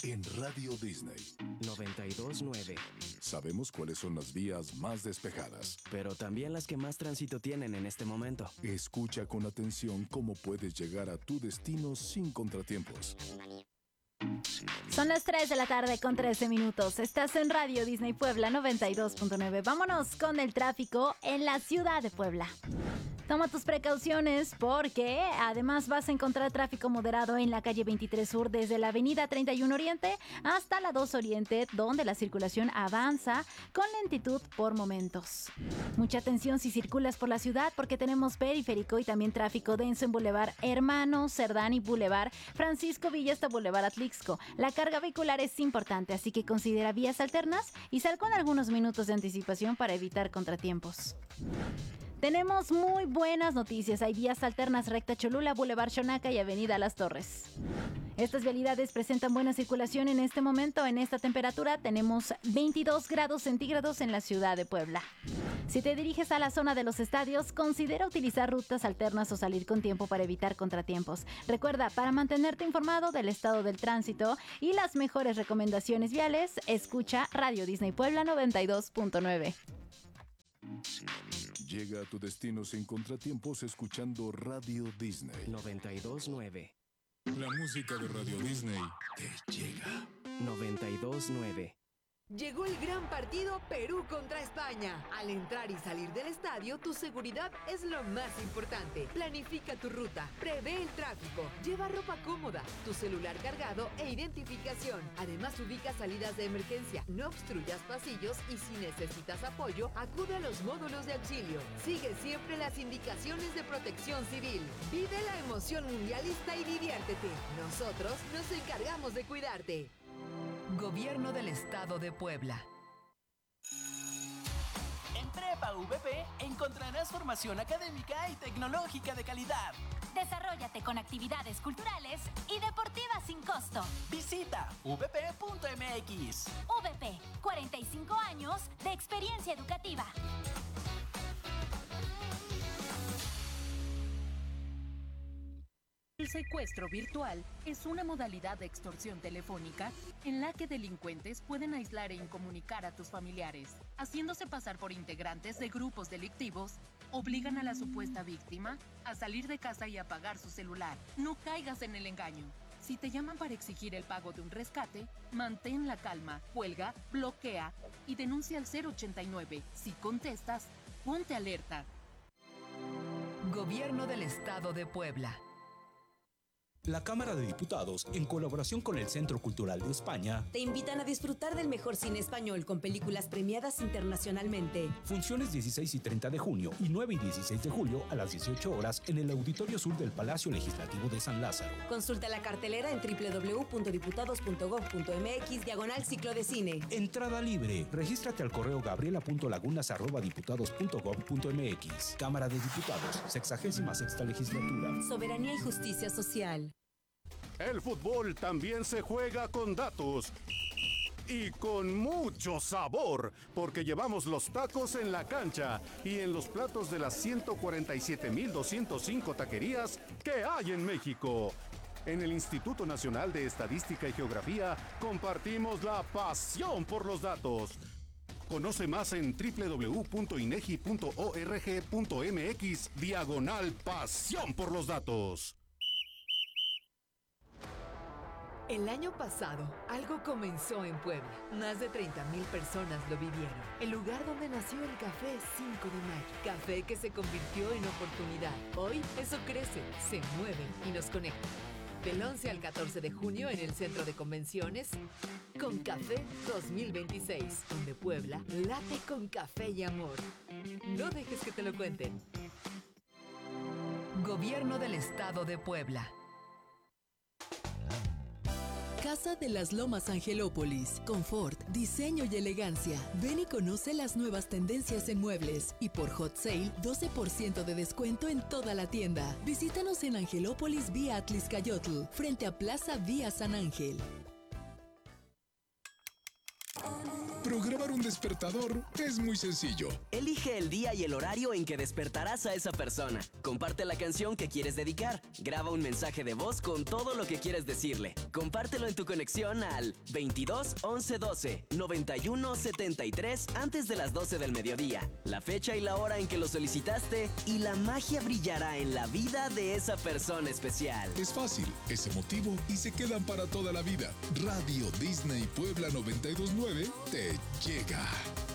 en Radio Disney 92.9. Sabemos cuáles son las vías más despejadas, Pero también las que más tránsito tienen en este momento. escucha con atención cómo puedes llegar a tu destino sin contratiempos. Son las 3 de la tarde con 13 minutos. Estás en Radio Disney Puebla 92.9. Vámonos con el tráfico en la ciudad de Puebla. Toma tus precauciones porque además vas a encontrar tráfico moderado en la calle 23 Sur desde la avenida 31 Oriente hasta la 2 Oriente, donde la circulación avanza con lentitud por momentos. Mucha atención si circulas por la ciudad porque tenemos periférico y también tráfico denso en Boulevard Hermanos Cerdán y Boulevard Francisco Villa hasta Boulevard Atlixco. La carga vehicular es importante, así que considera vías alternas y sal con algunos minutos de anticipación para evitar contratiempos. Tenemos muy buenas noticias. Hay vías alternas recta Cholula, Boulevard Xonaca y Avenida Las Torres. Estas vialidades presentan buena circulación en este momento. En esta temperatura tenemos 22 grados centígrados en la ciudad de Puebla. Si te diriges a la zona de los estadios, considera utilizar rutas alternas o salir con tiempo para evitar contratiempos. Recuerda, para mantenerte informado del estado del tránsito y las mejores recomendaciones viales, escucha Radio Disney Puebla 92.9. Llega a tu destino sin contratiempos escuchando Radio Disney 92.9. La música de Radio Disney te llega. 92.9. Llegó el gran partido Perú contra España. Al entrar y salir del estadio, tu seguridad es lo más importante. Planifica tu ruta, prevé el tráfico, lleva ropa cómoda, tu celular cargado e identificación. Además, ubica salidas de emergencia, no obstruyas pasillos y si necesitas apoyo, acude a los módulos de auxilio. Sigue siempre las indicaciones de Protección Civil. Vive la emoción mundialista y diviértete. Nosotros nos encargamos de cuidarte. Gobierno del Estado de Puebla. En Prepa VP encontrarás formación académica y tecnológica de calidad. Desarróllate con actividades culturales y deportivas sin costo. Visita vp.mx. VP, 45 años de experiencia educativa. El secuestro virtual es una modalidad de extorsión telefónica en la que delincuentes pueden aislar e incomunicar a tus familiares. Haciéndose pasar por integrantes de grupos delictivos, obligan a la supuesta víctima a salir de casa y apagar su celular. No caigas en el engaño. Si te llaman para exigir el pago de un rescate, mantén la calma, cuelga, bloquea y denuncia al 089. Si contestas, ponte alerta. Gobierno del Estado de Puebla. La Cámara de Diputados, en colaboración con el Centro Cultural de España, te invitan a disfrutar del mejor cine español con películas premiadas internacionalmente. Funciones 16 y 30 de junio y 9 y 16 de julio a las 18 horas en el Auditorio Sur del Palacio Legislativo de San Lázaro. Consulta la cartelera en www.diputados.gov.mx/ciclo de cine. Entrada libre. Regístrate al correo gabriela.lagunas@diputados.gov.mx. Cámara de Diputados, 66ª Legislatura. Soberanía y justicia social. El fútbol también se juega con datos y con mucho sabor, porque llevamos los tacos en la cancha y en los platos de las 147,205 taquerías que hay en México. En el Instituto Nacional de Estadística y Geografía compartimos la pasión por los datos. Conoce más en www.inegi.org.mx/pasión por los datos. El año pasado, algo comenzó en Puebla. Más de 30,000 personas lo vivieron. El lugar donde nació el Café 5 de Mayo. Café que se convirtió en oportunidad. Hoy, eso crece, se mueve y nos conecta. Del 11 al 14 de junio en el Centro de Convenciones, Con Café 2026, donde Puebla late con café y amor. No dejes que te lo cuenten. Gobierno del Estado de Puebla. Casa de las Lomas Angelópolis. Confort, diseño y elegancia. Ven y conoce las nuevas tendencias en muebles. Y por Hot Sale, 12% de descuento en toda la tienda. Visítanos en Angelópolis vía Atliscayotl, frente a Plaza Vía San Ángel. Programar un despertador es muy sencillo. Elige el día y el horario en que despertarás a esa persona. Comparte la canción que quieres dedicar. Graba un mensaje de voz con todo lo que quieres decirle. Compártelo en tu conexión al 22 11 12 91 73 antes de las 12 del mediodía. La fecha y la hora en que lo solicitaste y la magia brillará en la vida de esa persona especial. Es fácil, es emotivo y se quedan para toda la vida. Radio Disney Puebla 92.9 te llega.